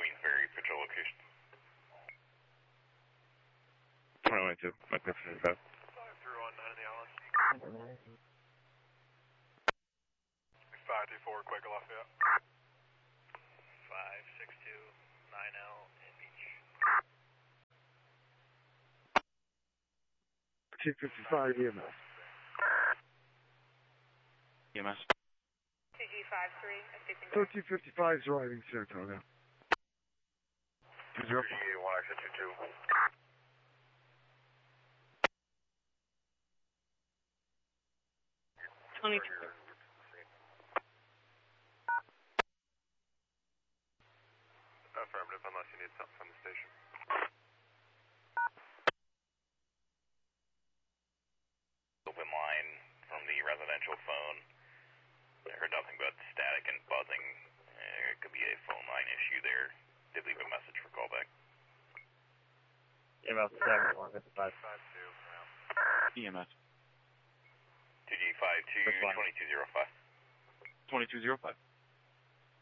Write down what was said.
Queensbury, patrol location. 2012, Magnificent 5. 5-3-1-9 in the island. 5-2-4, Quaker Lafayette. 5-6-2-9L in Beach. 255 EMS. EMS. TG53, escaping. 1355 is arriving Saratoga. 2-0. 1-2-2. 22. Affirmative, unless you need something from the station. Open line from the residential phone. I heard nothing but static and buzzing. It could be a phone line issue there. Did leave a message for callback. EMS 7-1-55. 5-2, EMS. 2G52, 2205. 2205.